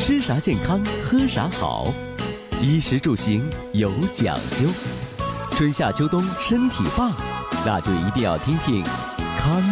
吃啥健康，喝啥好，衣食住行有讲究。春夏秋冬身体棒，那就一定要听听康